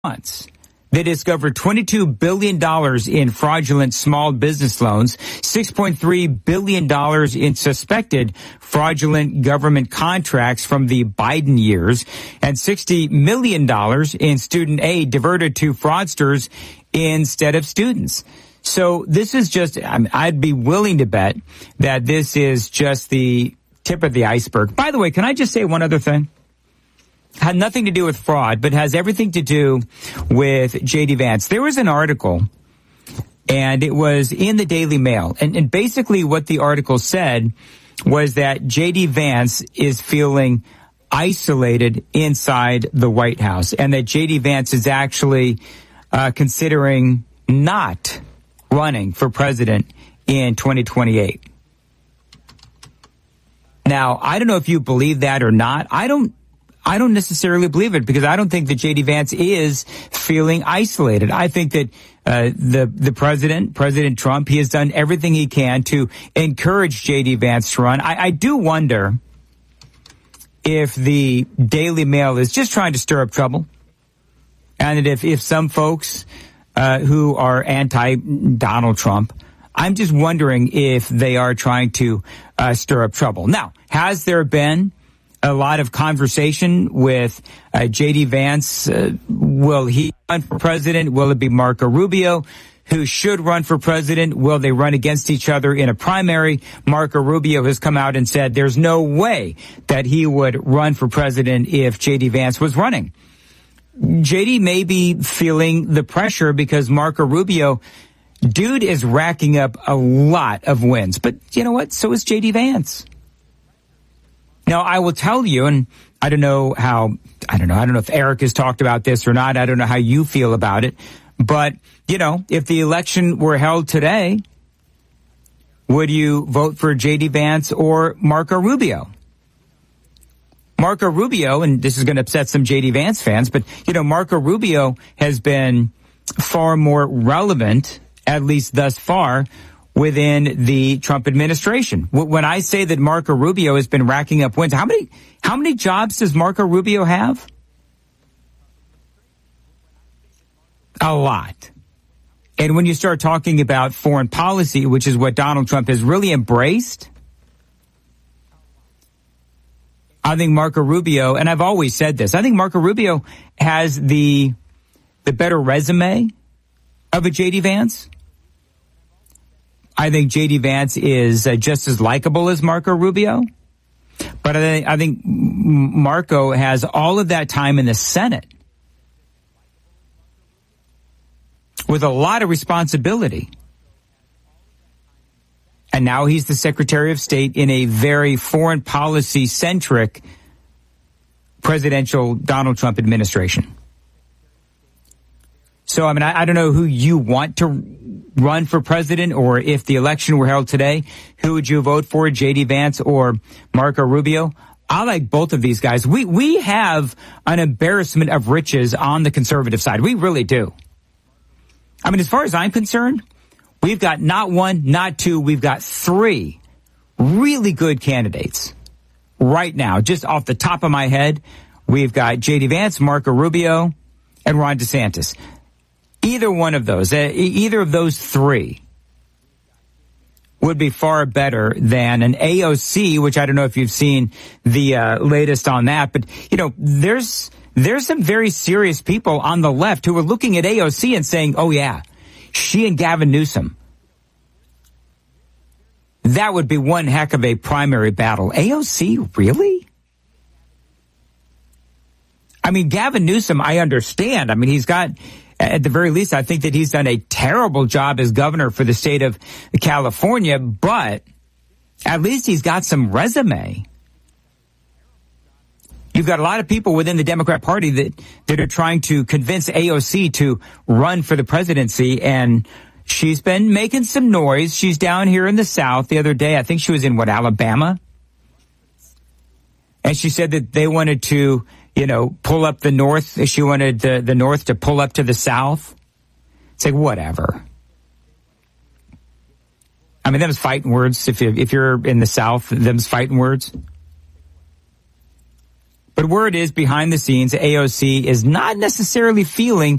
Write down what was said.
months. They discovered $22 billion in fraudulent small business loans, $6.3 billion in suspected fraudulent government contracts from the Biden years, and $60 million in student aid diverted to fraudsters instead of students. So this is just, I'd be willing to bet that this is just the tip of the iceberg. By the way, can I just say one other thing? Had nothing to do with fraud, but has everything to do with J.D. Vance. There was an article, and it was in the Daily Mail. And basically what the article said was that J.D. Vance is feeling isolated inside the White House, and that J.D. Vance is actually considering not running for president in 2028. Now, I don't know if you believe that or not. I don't necessarily believe it, because I don't think that J.D. Vance is feeling isolated. I think that the President Trump, he has done everything he can to encourage J.D. Vance to run. I do wonder if the Daily Mail is just trying to stir up trouble, and that if some folks who are anti-Donald Trump, I'm just wondering if they are trying to stir up trouble. Now, has there been a lot of conversation with J.D. Vance? Will he run for president? Will it be Marco Rubio who should run for president? Will they run against each other in a primary? Marco Rubio has come out and said there's no way that he would run for president if J.D. Vance was running. J.D. may be feeling the pressure because Marco Rubio, dude, is racking up a lot of wins. But you know what? So is J.D. Vance. Now, I will tell you, and I don't know if Eric has talked about this or not. I don't know how you feel about it. But, you know, if the election were held today, would you vote for J.D. Vance or Marco Rubio? Marco Rubio, and this is going to upset some J.D. Vance fans, but, you know, Marco Rubio has been far more relevant, at least thus far, within the Trump administration. When I say that Marco Rubio has been racking up wins, how many jobs does Marco Rubio have? A lot. And when you start talking about foreign policy, which is what Donald Trump has really embraced, I think Marco Rubio, and I've always said this, I think Marco Rubio has the better resume of a J.D. Vance. I think J.D. Vance is just as likable as Marco Rubio. But I think Marco has all of that time in the Senate with a lot of responsibility. And now he's the Secretary of State in a very foreign policy-centric presidential Donald Trump administration. So, I mean, I don't know who you want to run for president, or if the election were held today, who would you vote for, J.D. Vance or Marco Rubio? I like both of these guys. We have an embarrassment of riches on the conservative side. We really do. I mean, as far as I'm concerned, we've got not one, not two, we've got three really good candidates right now. Just off the top of my head, we've got J.D. Vance, Marco Rubio, and Ron DeSantis. Either one of those, either of those three would be far better than an AOC, which I don't know if you've seen the latest on that. But, you know, there's some very serious people on the left who are looking at AOC and saying, oh, yeah, she and Gavin Newsom. That would be one heck of a primary battle. AOC, really? I mean, Gavin Newsom, I understand. I mean, he's got, at the very least, I think that he's done a terrible job as governor for the state of California, but at least he's got some resume. You've got a lot of people within the Democrat Party that are trying to convince AOC to run for the presidency, and she's been making some noise. She's down here in the South the other day. I think she was in, Alabama? And she said that they wanted to, pull up the North. She wanted the North to pull up to the South. It's like, whatever. I mean, them's fighting words. If you're in the South, them's fighting words. But word is behind the scenes, AOC is not necessarily feeling